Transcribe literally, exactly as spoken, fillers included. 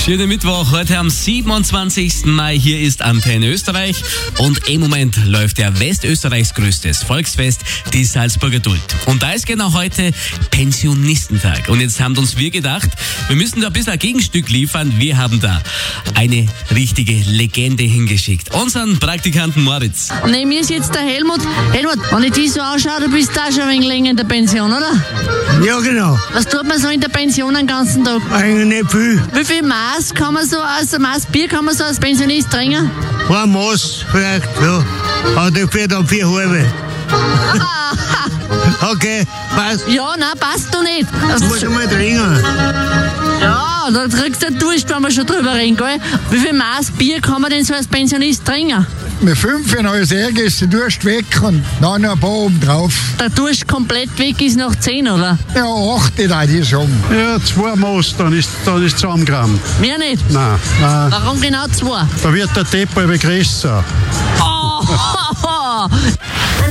Schönen Mittwoch, heute am siebenundzwanzigsten Mai. Hier ist Antenne Österreich und im Moment läuft der Westösterreichs größtes Volksfest, die Salzburger Duld. Und da ist genau heute Pensionistentag. Und jetzt haben uns wir gedacht, wir müssen da ein bisschen ein Gegenstück liefern. Wir haben da eine richtige Legende hingeschickt. Unseren Praktikanten Moritz. Neben mir ist jetzt der Helmut. Helmut, wenn ich dich so anschaue, du bist da schon ein wenig länger in der Pension, oder? Ja, genau. Was tut man so in der Pension den ganzen Tag? Eigentlich nicht viel. Wie viel Maß kann man so, also Maß Bier kann man so als Pensionist trinken? Ein Maß vielleicht, ja. Aber dafür dann vier halbe. Okay, passt. Ja, nein, passt doch nicht. Das muss ich mal trinken. Ja, da kriegst du Durst, wenn wir schon drüber reden, gell? Wie viel Maß Bier kann man denn so als Pensionist trinken? Mit fünf als Ärger ist der Durst weg und dann noch ein paar oben drauf. Der Durst komplett weg ist nach zehn, oder? Ja, acht, da ich sagen. Ja, zwei Maß, dann ist dann ist zusammengegraben. Mehr nicht? Nein, nein. Warum genau zwei? Da wird der Depp aber größer. Oh,